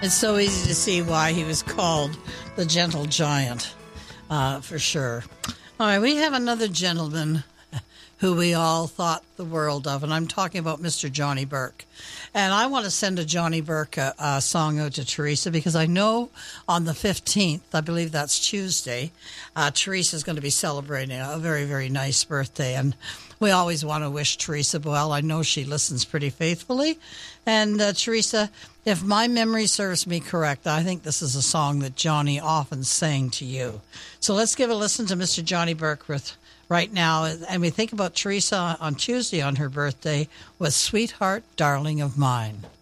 It's so easy to see why he was called the Gentle Giant, for sure. All right, we have another gentleman who we all thought the world of, and I'm talking about Mr. Johnny Burke. And I want to send a Johnny Burke song out to Teresa, because I know on the 15th, I believe that's Tuesday, Teresa's going to be celebrating a very, very nice birthday. And we always want to wish Teresa well. I know she listens pretty faithfully. And Teresa, if my memory serves me correct, I think this is a song that Johnny often sang to you. So let's give a listen to Mr. Johnny Burke right now. And we think about Teresa on Tuesday on her birthday with Sweetheart, Darling of Mine.